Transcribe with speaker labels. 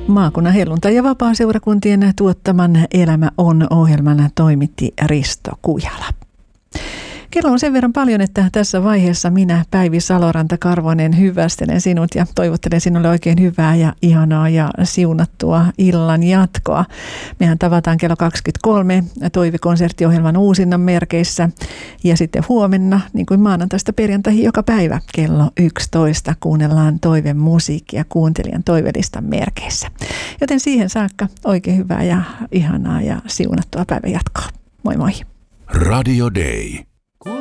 Speaker 1: Maakunnan helluntai- ja vapaaseurakuntien tuottaman Elämä on -ohjelman toimitti Risto Kujala. Kello on sen verran paljon, että tässä vaiheessa minä, Päivi Saloranta-Karvonen, hyvästelen sinut ja toivottelen sinulle oikein hyvää ja ihanaa ja siunattua illan jatkoa. Mehän tavataan kello 23 toivekonserttiohjelman uusinnan merkeissä ja sitten huomenna, niin kuin maanantaista perjantaihin joka päivä kello 11 kuunnellaan toivemusiikkia kuuntelijan toivelistan merkeissä. Joten siihen saakka oikein hyvää ja ihanaa ja siunattua päivän jatkoa. Moi moi!
Speaker 2: Radio Day.